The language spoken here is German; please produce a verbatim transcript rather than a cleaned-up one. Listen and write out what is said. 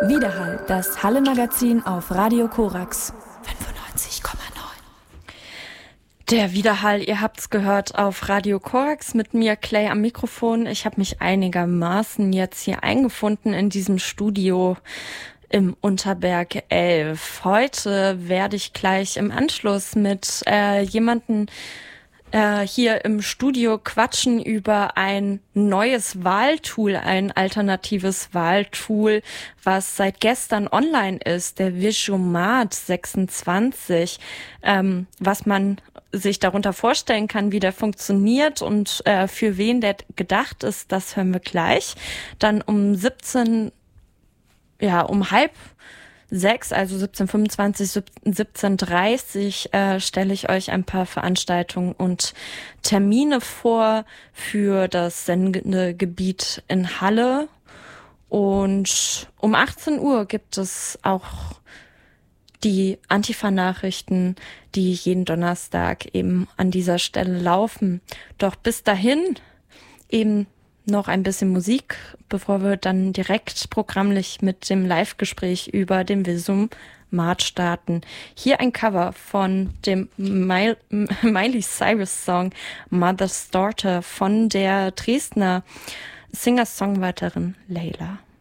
Widerhall, das Halle-Magazin auf Radio Korax fünfundneunzig Komma neun. Der Widerhall, ihr habt's gehört auf Radio Korax mit mir, Clay, am Mikrofon. Ich habe mich einigermaßen jetzt hier eingefunden in diesem Studio im Unterberg elf. Heute werde ich gleich im Anschluss mit äh, jemanden äh, hier im Studio quatschen über ein neues Wahltool, ein alternatives Wahltool, was seit gestern online ist, der Visumat sechsundzwanzig. Ähm, was man sich darunter vorstellen kann, wie der funktioniert und äh, für wen der gedacht ist, das hören wir gleich. Dann um siebzehn, ja, um halb sechs, also siebzehn Uhr fünfundzwanzig, siebzehn Uhr dreißig, äh, stelle ich euch ein paar Veranstaltungen und Termine vor für das Sendegebiet in Halle. Und um achtzehn Uhr gibt es auch die Antifa-Nachrichten, die jeden Donnerstag eben an dieser Stelle laufen. Doch bis dahin eben noch ein bisschen Musik, bevor wir dann direkt programmlich mit dem Live-Gespräch über den Visumat starten. Hier ein Cover von dem Miley, Miley Cyrus-Song Mother's Daughter von der Dresdner Singer-Songwriterin Layla.